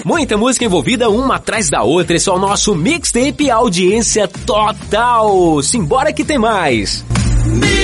Muita música envolvida, uma atrás da outra. Esse é o nosso Mixtape Audiência Total. Simbora que tem mais.